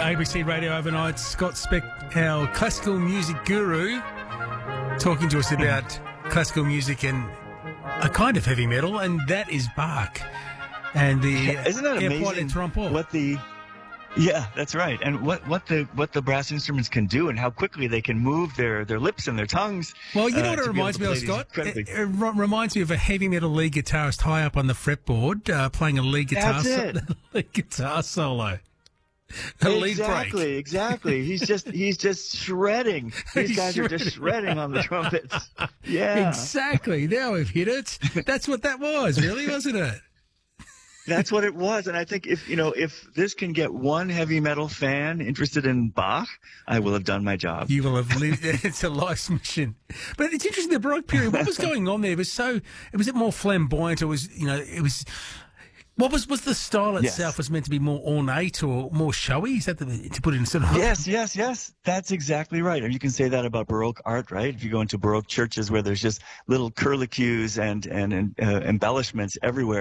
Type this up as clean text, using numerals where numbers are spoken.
ABC Radio Overnight. Scott Speck, our classical music guru, talking to us about classical music and a kind of heavy metal, and that is Bach. And the isn't that amazing? Yeah, that's right. And what the brass instruments can do, and how quickly they can move their lips and their tongues. Well, you know what it reminds me of, Scott? It reminds me of a heavy metal lead guitarist high up on the fretboard playing a lead guitar, lead guitar solo. Exactly. He's just shredding. These guys are just shredding on the trumpets. Yeah, exactly. Now we've hit it. That's what that was, really, wasn't it? That's what it was. And I think if this can get one heavy metal fan interested in Bach, I will have done my job. You will have lived. It's a life's mission. But it's interesting, the Baroque period, what was going on there? Was it more flamboyant, or was the style itself was meant to be more ornate or more showy? Is that to put it in sort of... Yes. That's exactly right. And you can say that about Baroque art, right? If you go into Baroque churches where there's just little curlicues and embellishments everywhere,